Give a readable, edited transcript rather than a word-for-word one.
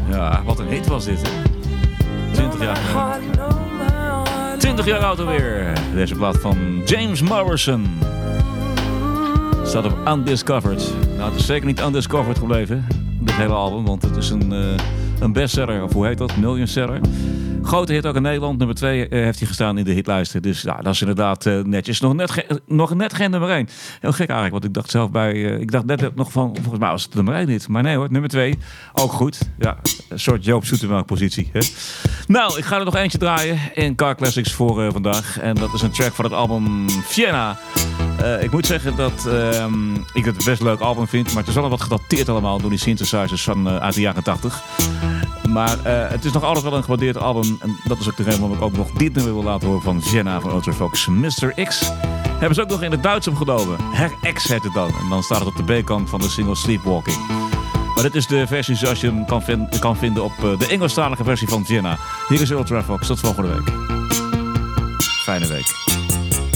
Ja, wat een hit was dit, hè? 20 jaar oud alweer. Deze plaat van James Morrison. Staat op Undiscovered. Nou, het is zeker niet Undiscovered gebleven, dit hele album. Want het is een bestseller, of hoe heet dat? Millionseller. Grote hit ook in Nederland. Nummer 2 heeft hij gestaan in de hitlijsten. Dus ja, dat is inderdaad netjes. Nog net geen nummer 1. Heel gek eigenlijk, want ik dacht zelf ik dacht net nog van, volgens mij was het nummer 1 niet. Maar nee hoor, nummer 2. Ook goed. Ja, een soort Joop Zoetemelk positie. Hè? Nou, ik ga er nog eentje draaien in Car Classics voor vandaag. En dat is een track van het album Vienna. Ik moet zeggen dat ik het best leuk album vind. Maar het is wel wat gedateerd allemaal door die synthesizers uit de jaren 80. Maar het is nog altijd wel een gewaardeerd album. En dat is ook de reden waarom ik ook nog dit nummer wil laten horen van Vienna van Ultravox. Mr. X hebben ze ook nog in het Duits opgenomen. Herr X heet het dan. En dan staat het op de B-kant van de single Sleepwalking. Maar dit is de versie zoals je hem kan vinden op de Engelstalige versie van Vienna. Hier is Ultravox. Tot volgende week. Fijne week.